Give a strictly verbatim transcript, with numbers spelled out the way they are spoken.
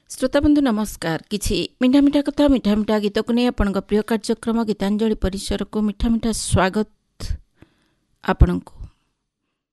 श्रोताबंधु नमस्कार। किछि मिठा मिठा कथा मिठा मिठा गीत को नहीं आपण प्रिय कार्यक्रम गीतांजलि परिसर को मिठा मिठा स्वागत आपणको।